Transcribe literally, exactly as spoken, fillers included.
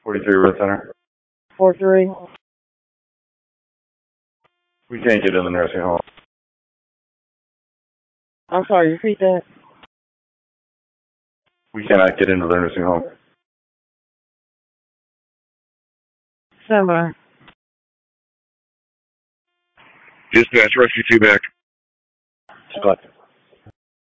forty-three Red Center. Four three. We can't get in the nursing home. I'm sorry, repeat that. We cannot get into the nursing home. Seven. Dispatch, rescue two back. Select.